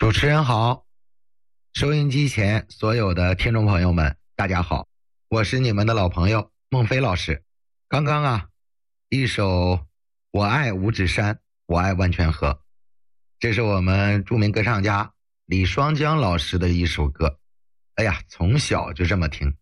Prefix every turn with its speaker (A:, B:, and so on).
A: 主持人好，收音机前所有的听众朋友们，大家好，我是你们的老朋友孟非老师。刚刚一首《我爱五指山，我爱万泉河》，这是我们著名歌唱家李双江老师的一首歌。哎呀，从小就这么听，